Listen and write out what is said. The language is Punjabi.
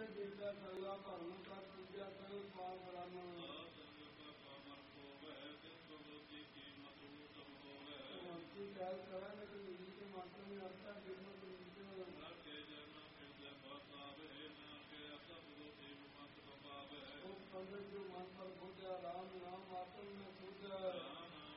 ਦੇਵਤਾ ਸਰਵਾ ਭਰਮ ਕਰ ਪੂਜਾ ਕਰੋ ਪਾਰ ਬ੍ਰਾਹਮਣ ਮੰਤਰੀ ਕਹਿ ਕਰਾਂਗੇ ਕਿ ਨੀਤੀ ਕੇ ਮਾਤਰ में आता जीवन उस पंडित जो मन पर पूजा राम नाम मात्र में पूजा